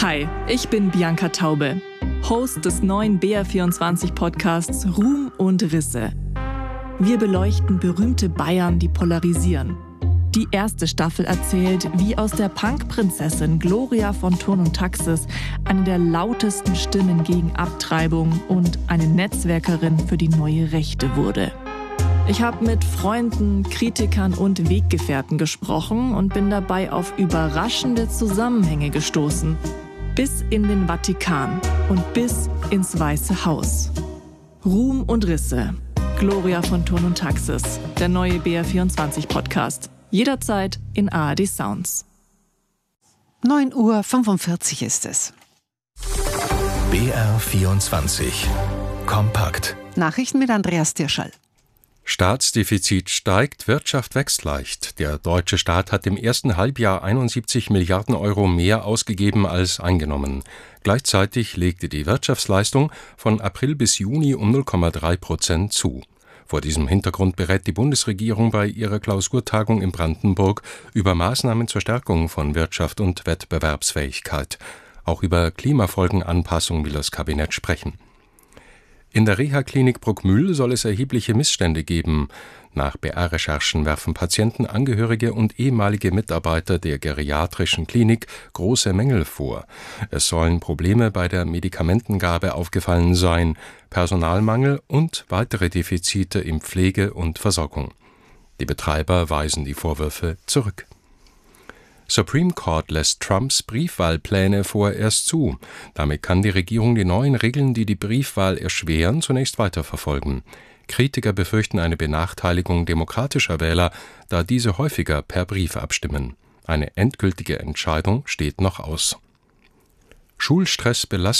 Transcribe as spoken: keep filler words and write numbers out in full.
Hi, ich bin Bianca Taube, Host des neuen B R vierundzwanzig Podcasts Ruhm und Risse. Wir beleuchten berühmte Bayern, die polarisieren. Die erste Staffel erzählt, wie aus der Punkprinzessin Gloria von Thurn und Taxis eine der lautesten Stimmen gegen Abtreibung und eine Netzwerkerin für die neue Rechte wurde. Ich habe mit Freunden, Kritikern und Weggefährten gesprochen und bin dabei auf überraschende Zusammenhänge gestoßen. Bis in den Vatikan und bis ins Weiße Haus. Ruhm und Risse. Gloria von Thurn und Taxis. Der neue B R vierundzwanzig Podcast. Jederzeit in A R D Sounds. neun Uhr fünfundvierzig ist es. B R vierundzwanzig. Kompakt. Nachrichten mit Andreas Dirschall. Staatsdefizit steigt, Wirtschaft wächst leicht. Der deutsche Staat hat im ersten Halbjahr einundsiebzig Milliarden Euro mehr ausgegeben als eingenommen. Gleichzeitig legte die Wirtschaftsleistung von April bis Juni um null Komma drei Prozent zu. Vor diesem Hintergrund berät die Bundesregierung bei ihrer Klausurtagung in Brandenburg über Maßnahmen zur Stärkung von Wirtschaft und Wettbewerbsfähigkeit. Auch über Klimafolgenanpassung will das Kabinett sprechen. In der Reha-Klinik Bruckmühl soll es erhebliche Missstände geben. Nach B R-Recherchen werfen Patienten, Angehörige und ehemalige Mitarbeiter der geriatrischen Klinik große Mängel vor. Es sollen Probleme bei der Medikamentengabe aufgefallen sein, Personalmangel und weitere Defizite in Pflege und Versorgung. Die Betreiber weisen die Vorwürfe zurück. Supreme Court lässt Trumps Briefwahlpläne vorerst zu. Damit kann die Regierung die neuen Regeln, die die Briefwahl erschweren, zunächst weiterverfolgen. Kritiker befürchten eine Benachteiligung demokratischer Wähler, da diese häufiger per Brief abstimmen. Eine endgültige Entscheidung steht noch aus. Schulstress belastet